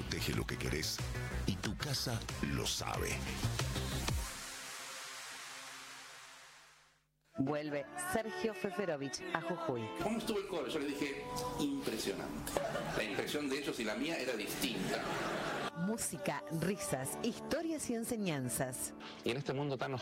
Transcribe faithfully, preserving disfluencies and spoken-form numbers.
protege lo que querés y tu casa lo sabe. Vuelve Sergio Feferovich a Jujuy. ¿Cómo estuvo el coro? Yo le dije, impresionante. La impresión de ellos y la mía era distinta. Música, risas, historias y enseñanzas. Y en este mundo tan